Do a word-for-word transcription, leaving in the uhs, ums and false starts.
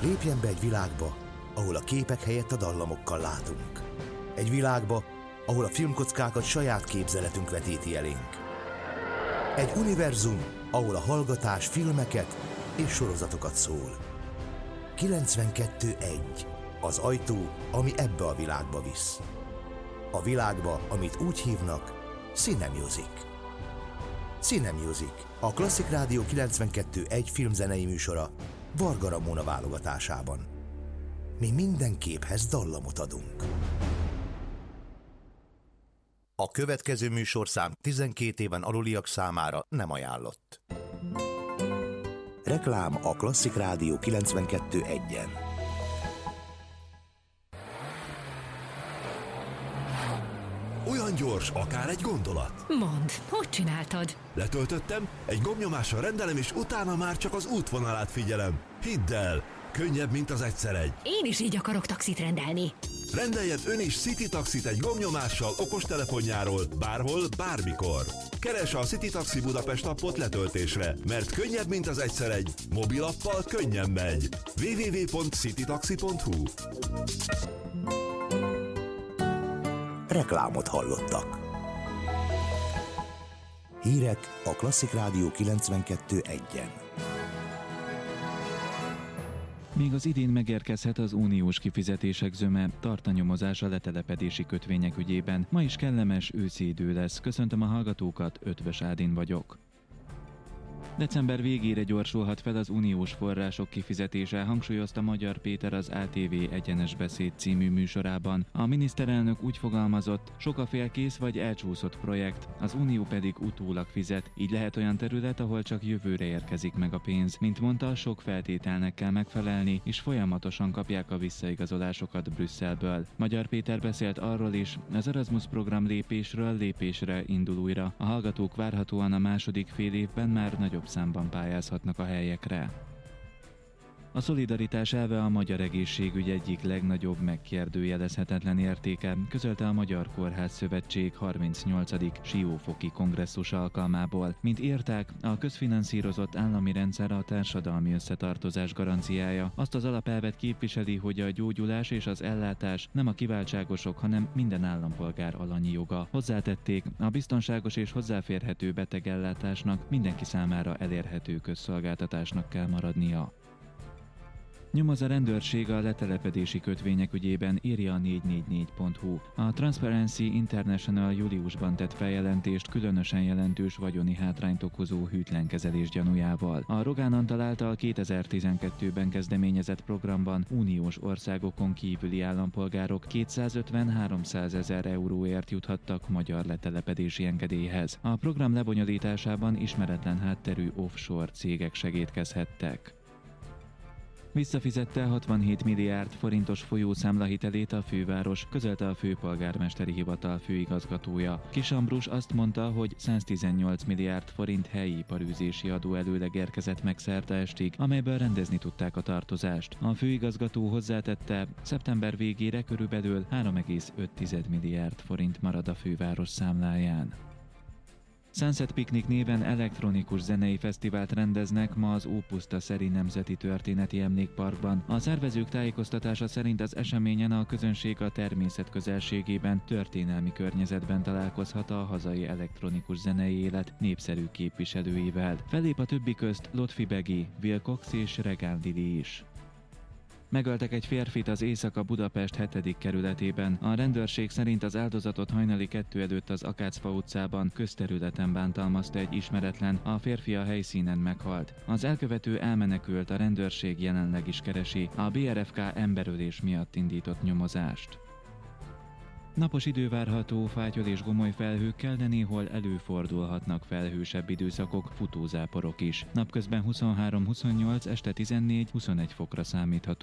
Lépjen be egy világba, ahol a képek helyett a dallamokkal látunk. Egy világba, ahol a filmkockákat saját képzeletünk vetíti elénk. Egy univerzum, ahol a hallgatás filmeket és sorozatokat szól. kilencvenkettő egy. Az ajtó, ami ebbe a világba visz. A világba, amit úgy hívnak, Cinemusic. Cinemusic, a Klasszik Rádió kilencvenkettő egy filmzenei műsora Varga Ramona válogatásában. Mi minden képhez dallamot adunk. A következő műsorszám tizenkét éven aluliak számára nem ajánlott. Reklám a Klasszik Rádió kilencvenkettő egyen. Olyan gyors, akár egy gondolat. Mondd, hogy csináltad? Letöltöttem, egy gombnyomással rendelem, és utána már csak az útvonalát figyelem. Hidd el, könnyebb, mint az egyszer egy. Én is így akarok taxit rendelni. Rendeljen ön is City Taxit egy gombnyomással okostelefonjáról, bárhol, bármikor. Keresse a City Taxi Budapest appot letöltésre, mert könnyebb, mint az egyszer egy. Mobilappal könnyen megy. double-u double-u double-u pont citytaxi pont hu. Reklámot hallottak. Hírek a Klasszik Rádió kilencvenkettő egyen. Még az idén megérkezhet az uniós kifizetések zöme, tart a nyomozás a letelepedési kötvények ügyében. Ma is kellemes őszi idő lesz. Köszöntöm a hallgatókat, Ötvös Ádin vagyok. December végére gyorsulhat fel az uniós források kifizetése, hangsúlyozta Magyar Péter az á té vé Egyenes Beszéd című műsorában. A miniszterelnök úgy fogalmazott, sok a félkész vagy elcsúszott projekt, az unió pedig utólag fizet, így lehet olyan terület, ahol csak jövőre érkezik meg a pénz. Mint mondta, sok feltételnek kell megfelelni, és folyamatosan kapják a visszaigazolásokat Brüsszelből. Magyar Péter beszélt arról is, az Erasmus program lépésről lépésre indul újra. A hallgatók várhatóan a második fél évben már nagyobb számban pályázhatnak a helyekre. A szolidaritás elve a magyar egészségügy egyik legnagyobb megkérdőjelezhetetlen értéke, közölte a Magyar Kórház Szövetség harmincnyolcadik siófoki kongresszus alkalmából. Mint írták, a közfinanszírozott állami rendszer a társadalmi összetartozás garanciája. Azt az alapelvet képviseli, hogy a gyógyulás és az ellátás nem a kiváltságosok, hanem minden állampolgár alanyi joga. Hozzátették, a biztonságos és hozzáférhető betegellátásnak mindenki számára elérhető közszolgáltatásnak kell maradnia. Nyomoz a rendőrség a letelepedési kötvények ügyében, írja a négy négy négy pont hu. A Transparency International júliusban tett feljelentést különösen jelentős vagyoni hátrányt okozó hűtlenkezelés gyanújával. A Rogán Antal által kétezer-tizenkettőben kezdeményezett programban uniós országokon kívüli állampolgárok kétszázötven-háromszázezer euróért juthattak magyar letelepedési engedélyhez. A program lebonyolításában ismeretlen hátterű offshore cégek segédkezhettek. Visszafizette hatvanhét milliárd forintos folyószámlahitelét a főváros, közölte a főpolgármesteri hivatal főigazgatója. Kiss Ambrus azt mondta, hogy száztizennyolc milliárd forint helyi iparűzési adóelőleg érkezett meg szerteestig, amelyből rendezni tudták a tartozást. A főigazgató hozzátette, szeptember végére körülbelül három egész öt milliárd forint marad a főváros számláján. Sunset Picnic néven elektronikus zenei fesztivált rendeznek ma az Ópuszta Szeri Nemzeti Történeti Emlékparkban. A szervezők tájékoztatása szerint az eseményen a közönség a természet közelségében, történelmi környezetben találkozhat a hazai elektronikus zenei élet népszerű képviselőivel. Fellép a többi közt Lotfi Begi, Will Cox és Regán Lili is. Megöltek egy férfit az Északa-Budapest hetedik kerületében. A rendőrség szerint az áldozatot hajnali kettő előtt az Akácfa utcában, közterületen bántalmazta egy ismeretlen, a férfi a helyszínen meghalt. Az elkövető elmenekült, a rendőrség jelenleg is keresi a bé er ef ká emberölés miatt indított nyomozást. Napos idő várható, fátyol és gomoly felhőkkel, de néhol előfordulhatnak felhősebb időszakok, futózáporok is. Napközben huszonhárom-huszonnyolc, este tizennégy-huszonegy fokra számítható.